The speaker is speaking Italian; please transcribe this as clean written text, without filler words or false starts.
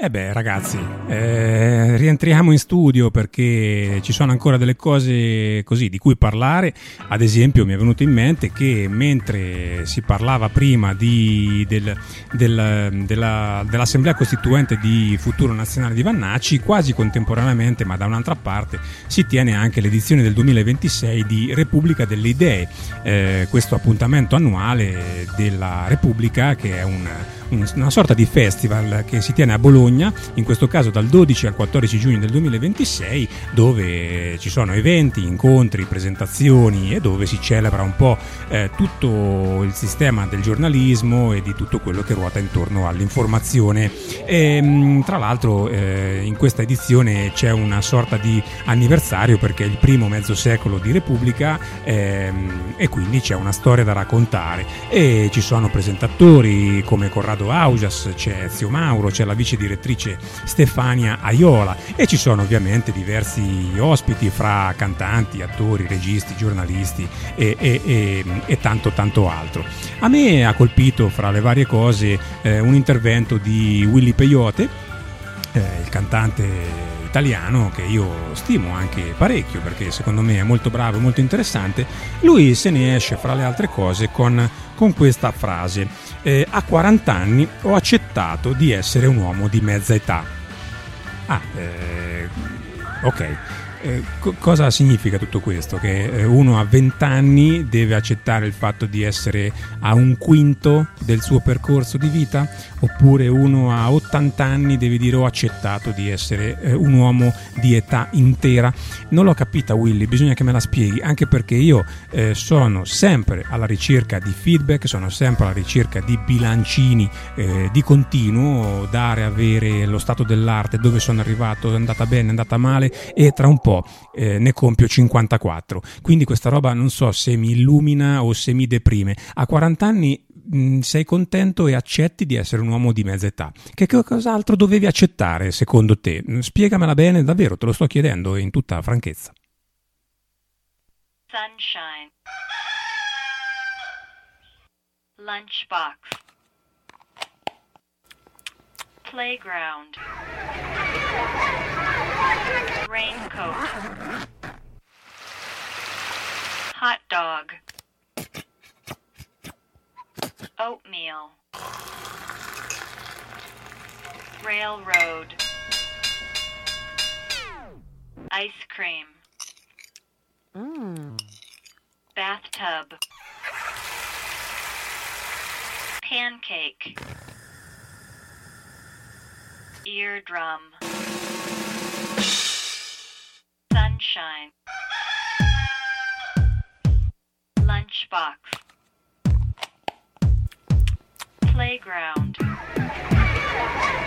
Ragazzi, rientriamo in studio perché ci sono ancora delle cose così di cui parlare. Ad esempio, mi è venuto in mente che mentre si parlava prima dell'Assemblea Costituente di Futuro Nazionale di Vannacci, quasi contemporaneamente, ma da un'altra parte, si tiene anche l'edizione del 2026 di Repubblica delle Idee, questo appuntamento annuale della Repubblica, che è una sorta di festival che si tiene a Bologna, in questo caso dal 12 al 14 giugno del 2026, dove ci sono eventi, incontri, presentazioni e dove si celebra un po' tutto il sistema del giornalismo e di tutto quello che ruota intorno all'informazione. Tra l'altro in questa edizione c'è una sorta di anniversario perché è il primo mezzo secolo di Repubblica, e quindi c'è una storia da raccontare e ci sono presentatori come Corrado Augias, c'è Zio Mauro, c'è la vice direttrice Stefania Aiola e ci sono ovviamente diversi ospiti fra cantanti, attori, registi, giornalisti e tanto altro. A me ha colpito fra le varie cose un intervento di Willy Peyote, il cantante italiano che io stimo anche parecchio perché secondo me è molto bravo e molto interessante. Lui se ne esce fra le altre cose con questa frase: a 40 anni ho accettato di essere un uomo di mezza età. Ok. Cosa significa tutto questo? Che uno a 20 anni deve accettare il fatto di essere a un quinto del suo percorso di vita? Oppure uno a 80 anni deve dire ho accettato di essere un uomo di età intera? Non l'ho capita, Willy, bisogna che me la spieghi, anche perché io sono sempre alla ricerca di feedback, sono sempre alla ricerca di bilancini di continuo, dare, avere lo stato dell'arte, dove sono arrivato, è andata bene, è andata male, e tra un po' ne compio 54, quindi questa roba non so se mi illumina o se mi deprime. A 40 anni sei contento e accetti di essere un uomo di mezza età. Che cos'altro dovevi accettare secondo te? Spiegamela bene, davvero, te lo sto chiedendo in tutta franchezza. Sunshine. Lunchbox. Playground. Raincoat. Hot dog. Oatmeal. Railroad. Ice cream. Bathtub. Pancake. Eardrum. Sunshine. Lunchbox. Playground.